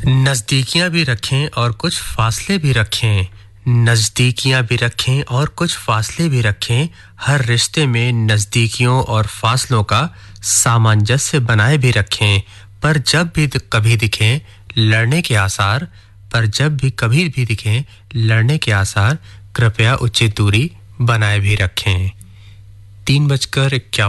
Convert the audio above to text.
नज़दीकियाँ भी रखें और कुछ फासले भी रखें। नज़दीकियाँ भी रखें और कुछ फासले भी रखें। हर रिश्ते में नज़दीकियों और फासलों का सामंजस्य बनाए भी रखें। पर जब भी कभी दिखें लड़ने के आसार कृपया उचित दूरी बनाए भी रखें। 3:51